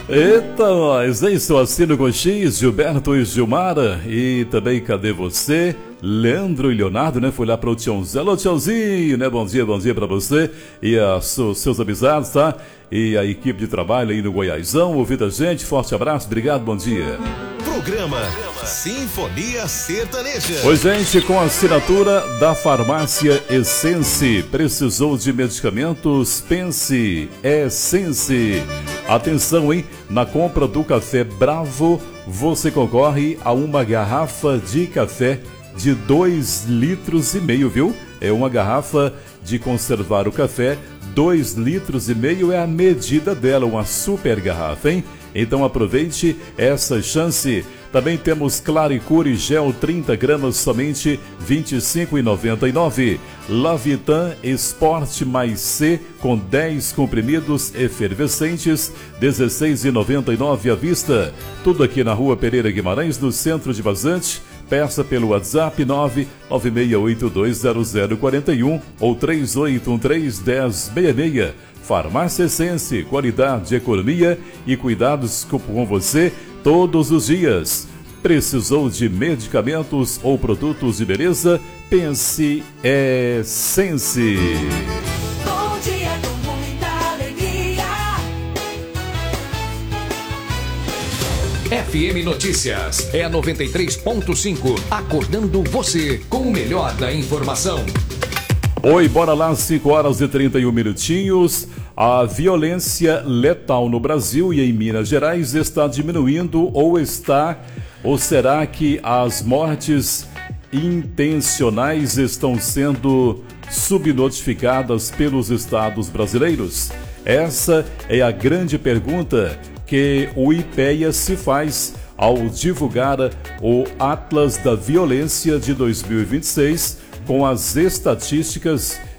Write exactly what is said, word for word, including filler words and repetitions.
Eita, nós, hein? Seu assino com X, Gilberto e Gilmara. E também, cadê você? Leandro e Leonardo, né? Foi lá para o Tiãozinho. Alô, Tiãozinho, né? Bom dia, bom dia para você e a seus, seus amizades, tá? E a equipe de trabalho aí no Goiásão, ouvindo a gente. Forte abraço, obrigado, bom dia. Programa Sinfonia Sertaneja. Oi, gente, com a assinatura da Farmácia Essence. Precisou de medicamentos? Pense Essence. Atenção, hein? Na compra do café Bravo, você concorre a uma garrafa de café de dois litros e meio, viu? É uma garrafa de conservar o café, dois litros e meio é a medida dela, uma super garrafa, hein? Então aproveite essa chance. Também temos Claricure Gel trinta gramas, somente vinte e cinco reais e noventa e nove centavos. Lavitan Sport mais C com dez comprimidos efervescentes, dezesseis reais e noventa e nove centavos à vista. Tudo aqui na Rua Pereira Guimarães, no centro de Vazante. Peça pelo WhatsApp nove nove seis oito dois zero zero quatro um ou três oito um três um zero seis seis. Farmácia Essence, qualidade, economia e cuidados com você todos os dias. Precisou de medicamentos ou produtos de beleza? Pense Essence. Bom dia com muita alegria. F M Notícias é a noventa e três ponto cinco, acordando você com o melhor da informação. Oi, bora lá, cinco horas e trinta e um minutinhos. A violência letal no Brasil e em Minas Gerais está diminuindo ou está, ou será que as mortes intencionais estão sendo subnotificadas pelos estados brasileiros? Essa é a grande pergunta que o IPEA se faz ao divulgar o Atlas da Violência de dois mil e vinte e seis, com as estatísticas